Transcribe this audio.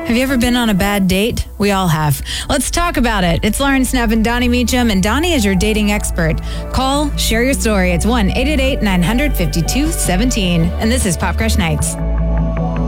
Have you ever been on a bad date? We all have. Let's talk about it. It's Lauren Snepp and Donnie Meacham, and Donnie is your dating expert. Call, share your story. It's 1-888-900-5217. And this is Pop Crush Nights.